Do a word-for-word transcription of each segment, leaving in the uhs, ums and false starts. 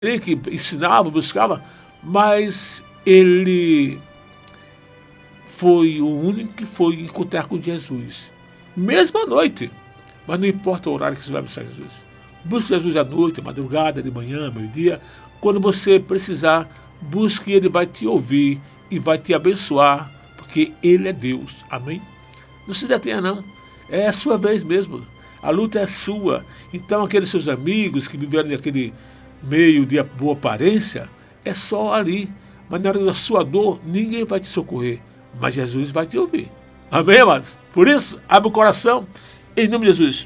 ele que ensinava, buscava, mas ele foi o único que foi encontrar com Jesus. Mesmo à noite. Mas não importa o horário que você vai buscar Jesus. Busque Jesus à noite, madrugada, de manhã, meio-dia. Quando você precisar, busque, ele vai te ouvir e vai te abençoar, porque ele é Deus. Amém? Não se detenha, não. É a sua vez mesmo. A luta é sua. Então, aqueles seus amigos que viveram naquele meio de boa aparência, é só ali. Mas na hora da sua dor, ninguém vai te socorrer. Mas Jesus vai te ouvir. Amém, amados? Por isso, abre o coração, em nome de Jesus.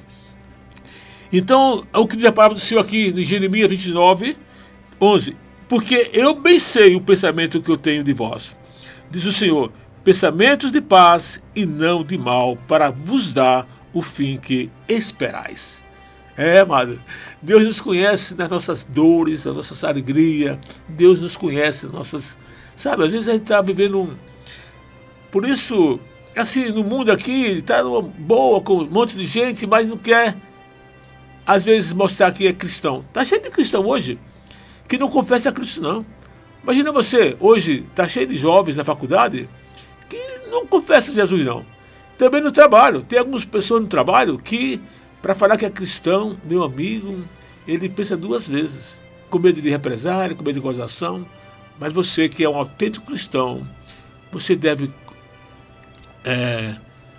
Então, o que diz a palavra do Senhor aqui, em Jeremias vinte e nove, onze. Porque eu bem sei o pensamento que eu tenho de vós, diz o Senhor, pensamentos de paz e não de mal, para vos dar o fim que esperais. É, amado, Deus nos conhece nas nossas dores, nas nossas alegrias, Deus nos conhece nas nossas... Sabe, às vezes a gente está vivendo um... Por isso, assim, no mundo aqui, está numa boa, com um monte de gente, mas não quer, às vezes, mostrar que é cristão. Está cheio de cristão hoje que não confessa a Cristo, não. Imagina você, hoje, está cheio de jovens na faculdade que não confessam Jesus, não. Também no trabalho. Tem algumas pessoas no trabalho que, para falar que é cristão, meu amigo, ele pensa duas vezes. Com medo de represália, com medo de gozação. Mas você que é um autêntico cristão, você deve, é,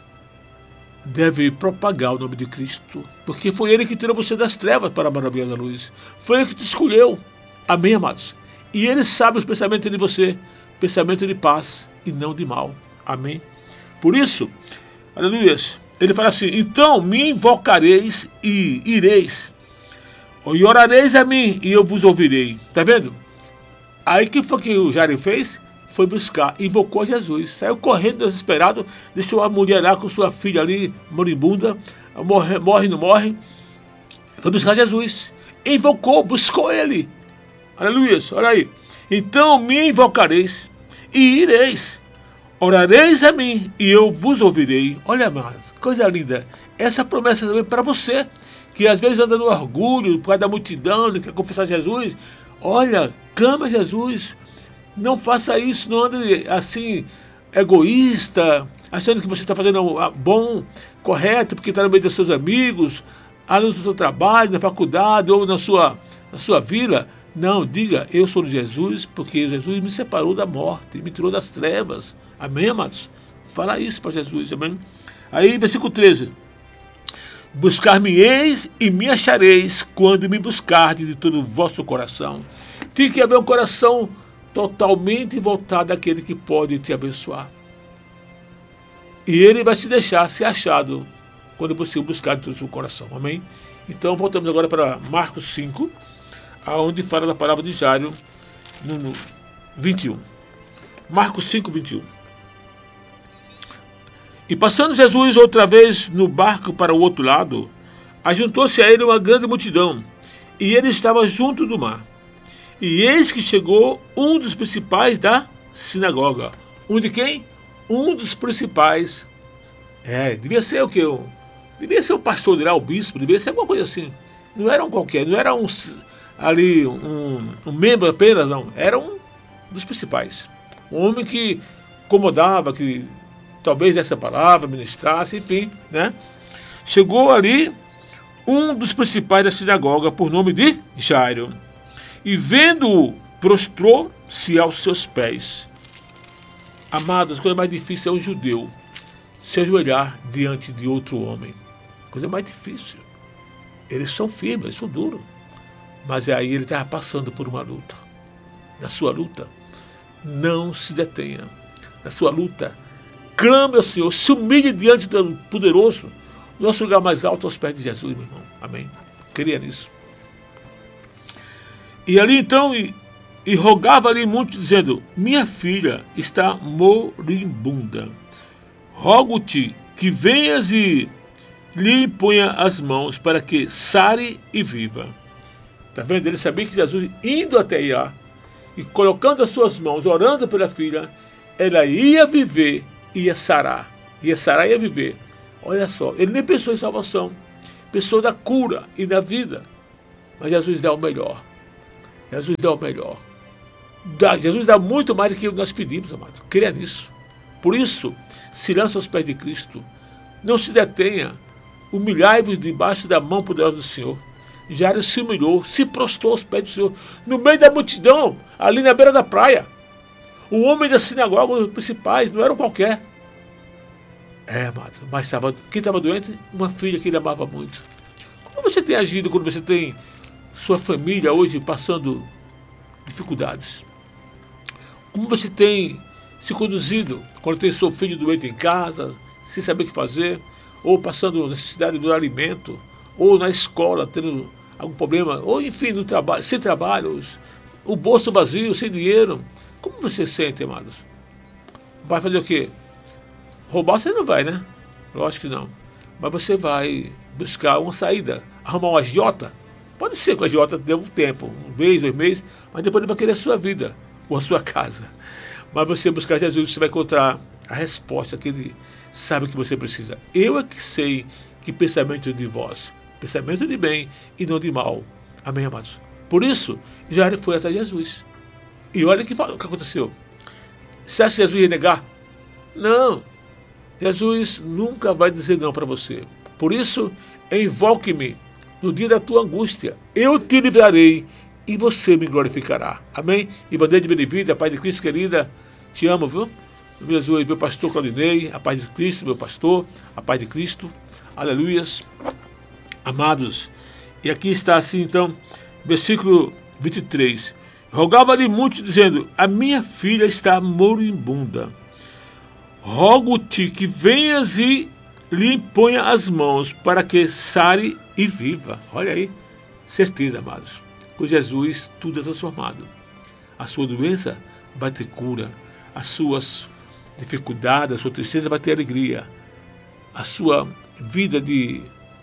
deve propagar o nome de Cristo. Porque foi Ele que tirou você das trevas para a maravilha da luz. Foi Ele que te escolheu. Amém, amados? E Ele sabe os pensamentos de você. Pensamento de paz e não de mal. Amém? Por isso, aleluia, ele fala assim, então me invocareis e ireis, e orareis a mim e eu vos ouvirei. Está vendo? Aí o que foi que o Jairo fez? Foi buscar, invocou Jesus, saiu correndo desesperado, deixou a mulher lá com sua filha ali, moribunda, morre, morre não morre, foi buscar Jesus, invocou, buscou ele. Aleluia, olha aí. Então me invocareis e ireis, orareis a mim e eu vos ouvirei. Olha, mais coisa linda. Essa promessa também para você, que às vezes anda no orgulho, por causa da multidão, não quer confessar Jesus. Olha, clama a Jesus. Não faça isso, não ande assim, egoísta, achando que você está fazendo bom, correto, porque está no meio dos seus amigos, ali no seu trabalho, na faculdade ou na sua, na sua vila. Não, diga, eu sou de Jesus, porque Jesus me separou da morte, me tirou das trevas. Amém, amados? Fala isso para Jesus, amém? Aí, versículo treze. Buscar-me-eis e me achareis quando me buscardes de todo o vosso coração. Tem que haver um coração totalmente voltado àquele que pode te abençoar. E ele vai te deixar ser achado quando você o buscar de todo o seu coração, amém? Então, voltamos agora para Marcos cinco, aonde fala da palavra de Jairo, no vinte e um. Marcos cinco, vinte e um. E passando Jesus outra vez no barco para o outro lado, ajuntou-se a ele uma grande multidão, e ele estava junto do mar. E eis que chegou um dos principais da sinagoga. Um de quem? Um dos principais. É, devia ser o quê? Um, devia ser o pastor de lá, o bispo, devia ser alguma coisa assim. Não era um qualquer, não era um ali um, um membro apenas, não. Era um dos principais. Um homem que incomodava, que talvez dessa palavra ministrasse, enfim, né? Chegou ali um dos principais da sinagoga, por nome de Jairo, e vendo-o, prostrou-se aos seus pés. Amados, a coisa mais difícil é um judeu se ajoelhar diante de outro homem. A coisa mais difícil. Eles são firmes, eles são duros. Mas aí ele estava passando por uma luta. Na sua luta, não se detenha. Na sua luta, clame ao Senhor, se humilhe diante do poderoso, nosso lugar mais alto aos pés de Jesus, meu irmão. Amém. Queria nisso. E ali então, e, e rogava ali muito, dizendo, minha filha está moribunda. Rogo-te que venhas e lhe imponha as mãos para que sare e viva. Está vendo? Ele sabia que Jesus, indo até lá, e colocando as suas mãos, orando pela filha, ela ia viver, ia sarar. Ia sarar e ia viver. Olha só, ele nem pensou em salvação. Pensou na cura e na vida. Mas Jesus dá o melhor. Jesus dá o melhor. Dá, Jesus dá muito mais do que nós pedimos, amado. Creia nisso. Por isso, se lança aos pés de Cristo. Não se detenha. Humilhai-vos debaixo da mão poderosa do Senhor. Jairo se humilhou, se prostrou aos pés do Senhor, no meio da multidão, ali na beira da praia. O homem da sinagoga, os principais, não eram qualquer. É, amado, mas tava, quem estava doente? Uma filha que ele amava muito. Como você tem agido quando você tem sua família hoje passando dificuldades? Como você tem se conduzido quando tem seu filho doente em casa, sem saber o que fazer, ou passando necessidade do alimento, ou na escola tendo algum problema, ou enfim, no trabalho, sem trabalho, o bolso vazio, sem dinheiro? Como você sente, amados? Vai fazer o quê? Roubar você não vai, né? Lógico que não. Mas você vai buscar uma saída, arrumar um agiota. Pode ser que o agiota dê um tempo, um mês, dois meses, mas depois ele vai querer a sua vida, ou a sua casa. Mas você buscar Jesus, você vai encontrar a resposta que ele sabe que você precisa. Eu é que sei que pensamento de vós, pensamento de bem e não de mal. Amém, amados? Por isso, Jairo foi até Jesus. E olha o que, o que aconteceu. Você acha que Jesus ia negar? Não. Jesus nunca vai dizer não para você. Por isso, invoque-me no dia da tua angústia. Eu te livrarei e você me glorificará. Amém? E bandeira de bem-vinda, Pai de Cristo, querida, te amo, viu? Jesus, meu pastor Claudinei, a paz de Cristo, meu pastor, a paz de Cristo. Aleluias. Amados, e aqui está assim, então, versículo vinte e três. Rogava-lhe muito, dizendo, a minha filha está moribunda. Rogo-te que venhas e lhe imponha as mãos, para que sare e viva. Olha aí, certeza, amados. Com Jesus, tudo é transformado. A sua doença vai ter cura. As suas dificuldades, a sua tristeza vai ter alegria. A sua vida de,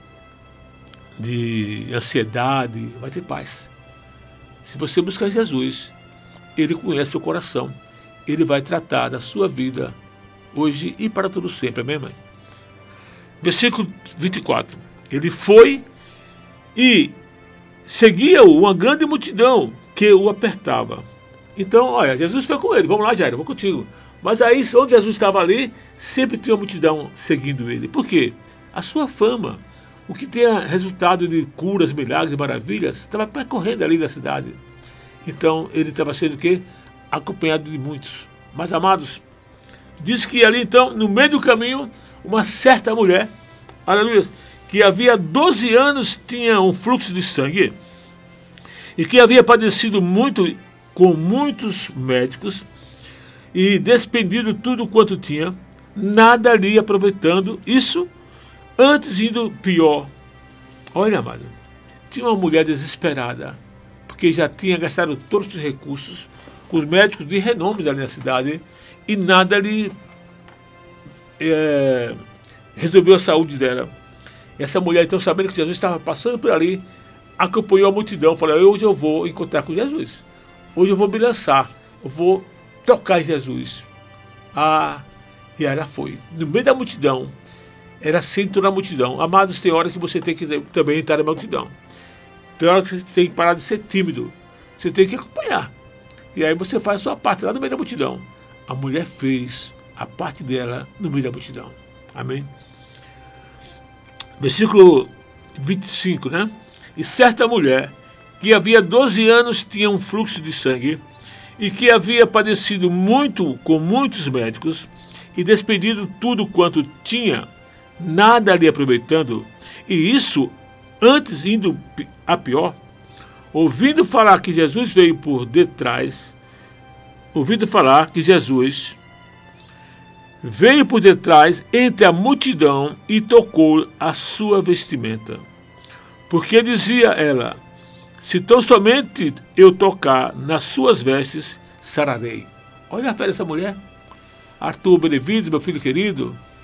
de ansiedade vai ter paz. Se você buscar Jesus, Ele conhece o coração. Ele vai tratar da sua vida hoje e para todo sempre. Amém, mãe? Versículo vinte e quatro. Ele foi e seguia-o uma grande multidão que o apertava. Então, olha, Jesus foi com ele. Vamos lá, Jairo, vou contigo. Mas aí, onde Jesus estava ali, sempre tinha uma multidão seguindo ele. Por quê? A sua fama, o que tem resultado de curas, milagres, maravilhas, estava percorrendo ali da cidade. Então, ele estava sendo o quê? Acompanhado de muitos. Mas, amados, diz que ali, então, no meio do caminho, uma certa mulher, aleluia, que havia doze anos tinha um fluxo de sangue e que havia padecido muito com muitos médicos e despendido tudo quanto tinha, nada ali aproveitando, isso antes indo pior. Olha, amado, tinha uma mulher desesperada, porque já tinha gastado todos os recursos com os médicos de renome ali na cidade e nada ali é, resolveu a saúde dela. Essa mulher, então, sabendo que Jesus estava passando por ali, acompanhou a multidão, falou, hoje eu vou encontrar com Jesus. Hoje eu vou me lançar, eu vou tocar em Jesus. Ah, e ela foi. No meio da multidão, era centro da multidão. Amados, tem hora que você tem que também entrar na multidão. Tem hora que você tem que parar de ser tímido. Você tem que acompanhar. E aí você faz a sua parte lá no meio da multidão. A mulher fez a parte dela no meio da multidão. Amém? Versículo vinte e cinco, né? E certa mulher, que havia doze anos tinha um fluxo de sangue, e que havia padecido muito com muitos médicos, e despedido tudo quanto tinha, nada lhe aproveitando, e isso antes indo a pior, ouvindo falar que Jesus veio por detrás, ouvindo falar que Jesus veio por detrás entre a multidão e tocou a sua vestimenta. Porque dizia ela, se tão somente eu tocar nas suas vestes, sararei. Olha para essa mulher. Arthur Benevides, meu filho querido,